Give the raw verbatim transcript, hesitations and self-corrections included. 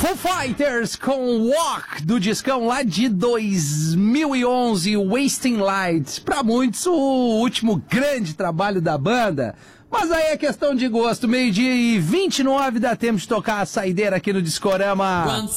Foo Fighters com Walk, do discão lá de dois mil e onze, Wasting Light. Pra muitos, o último grande trabalho da banda. Mas aí é questão de gosto. Meio-dia e vinte e nove, dá tempo de tocar a saideira aqui no Discorama.